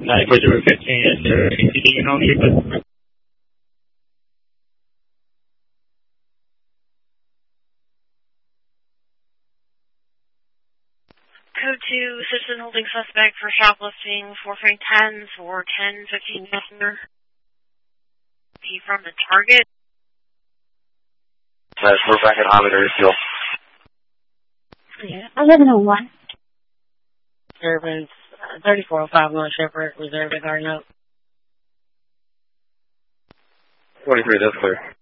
Bridgewood 15 is there continuing on treatment? Code 2, citizen holding suspect for shoplifting, 4 franc 10s for 10-15 messenger. He from the target. We're back at Holiday Fuel. Yeah, 1101. Servants, 3405 North Shepherd, reserve at Garden Oak. 23, that's clear.